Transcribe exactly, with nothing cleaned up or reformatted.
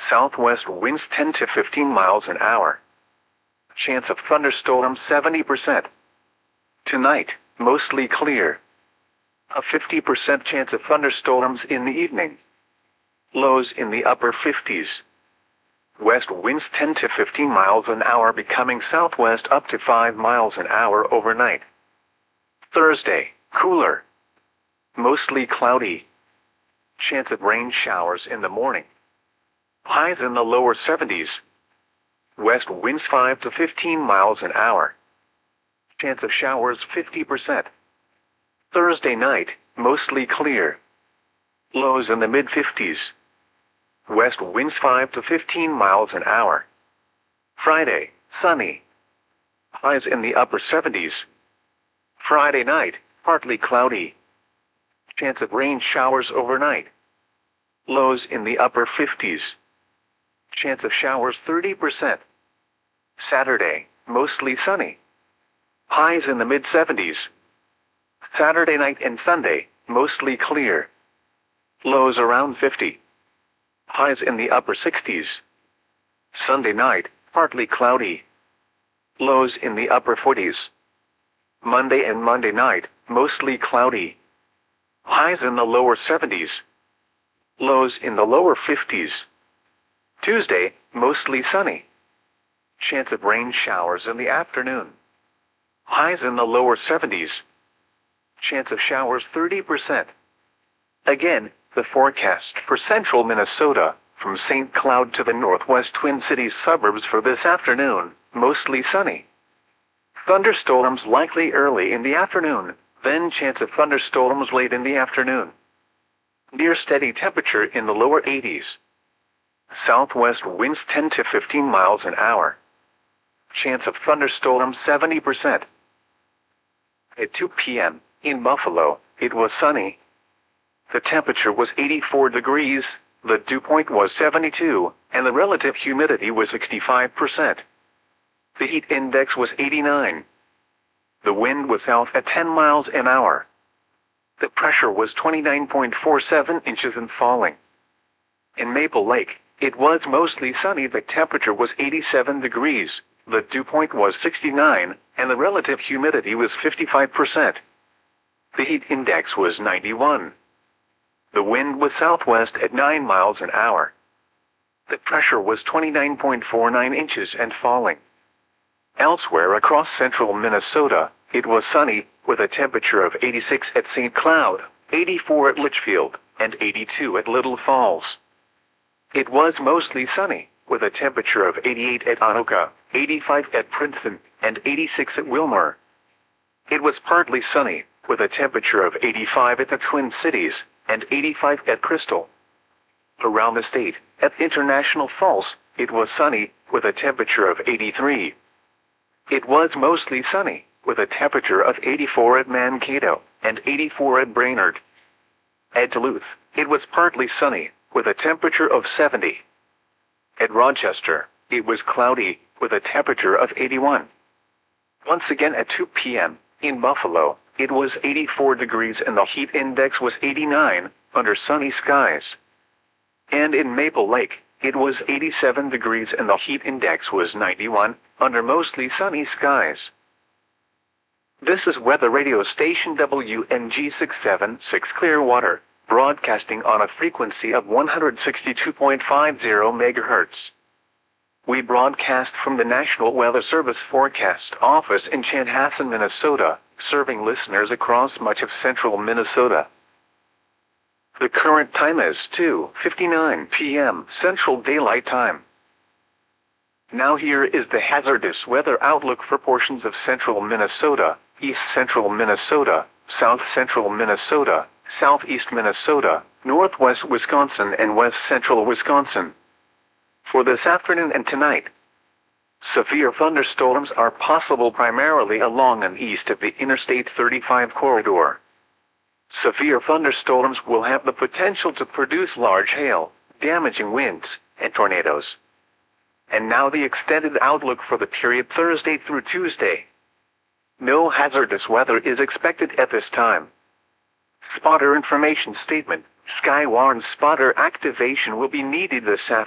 Southwest winds ten to fifteen miles an hour. Chance of thunderstorms seventy percent. Tonight, mostly clear. A fifty percent chance of thunderstorms in the evening. Lows in the upper fifties. West winds ten to fifteen miles an hour, becoming southwest up to five miles an hour overnight. Thursday, cooler. Mostly cloudy. Chance of rain showers in the morning. Highs in the lower seventies. West winds five to fifteen miles an hour. Chance of showers fifty percent. Thursday night, mostly clear. Lows in the mid fifties. West winds five to fifteen miles an hour. Friday, sunny. Highs in the upper seventies. Friday night, partly cloudy. Chance of rain showers overnight. Lows in the upper fifties. Chance of showers thirty percent. Saturday, mostly sunny. Highs in the mid seventies. Saturday night and Sunday, mostly clear. Lows around fifty. Highs in the upper sixties. Sunday night, partly cloudy. Lows in the upper forties. Monday and Monday night, mostly cloudy. Highs in the lower seventies. Lows in the lower fifties. Tuesday, mostly sunny. Chance of rain showers in the afternoon. Highs in the lower seventies. Chance of showers thirty percent. Again, the forecast for central Minnesota, from Saint Cloud to the northwest Twin Cities suburbs for this afternoon, mostly sunny. Thunderstorms likely early in the afternoon, then chance of thunderstorms late in the afternoon. Near steady temperature in the lower eighties. Southwest winds ten to fifteen miles an hour. Chance of thunderstorms seventy percent. At two p m, in Buffalo, it was sunny. The temperature was eighty-four degrees, the dew point was seventy-two, and the relative humidity was sixty-five percent. The heat index was eighty-nine. The wind was south at ten miles an hour. The pressure was twenty-nine point four seven inches and falling. In Maple Lake, it was mostly sunny. The temperature was eighty-seven degrees, the dew point was sixty-nine, and the relative humidity was fifty-five percent. The heat index was ninety-one. The wind was southwest at nine miles an hour. The pressure was twenty-nine point four nine inches and falling. Elsewhere across central Minnesota, it was sunny, with a temperature of eighty-six at Saint Cloud, eighty-four at Litchfield, and eighty-two at Little Falls. It was mostly sunny, with a temperature of eighty-eight at Anoka, eighty-five at Princeton, and eighty-six at Wilmer. It was partly sunny, with a temperature of eighty-five at the Twin Cities, and eighty-five at Crystal. Around the state, at International Falls, it was sunny, with a temperature of eighty-three. It was mostly sunny, with a temperature of eighty-four at Mankato, and eighty-four at Brainerd. At Duluth, it was partly sunny, with a temperature of seventy. At Rochester, it was cloudy, with a temperature of eighty-one. Once again at two p m, in Buffalo, it was eighty-four degrees and the heat index was eighty-nine, under sunny skies. And in Maple Lake, it was eighty-seven degrees and the heat index was ninety-one, under mostly sunny skies. This is weather radio station W N G six seven six Clearwater, broadcasting on a frequency of one hundred sixty-two point five zero megahertz. We broadcast from the National Weather Service Forecast Office in Chanhassen, Minnesota, serving listeners across much of central Minnesota. The current time is two fifty-nine p m Central Daylight Time. Now here is the hazardous weather outlook for portions of central Minnesota, east central Minnesota, south central Minnesota, southeast Minnesota, northwest Wisconsin, and west central Wisconsin. For this afternoon and tonight, severe thunderstorms are possible primarily along and east of the Interstate thirty-five corridor. Severe thunderstorms will have the potential to produce large hail, damaging winds, and tornadoes. And now the extended outlook for the period Thursday through Tuesday. No hazardous weather is expected at this time. Spotter information statement: Skywarn spotter activation will be needed this afternoon.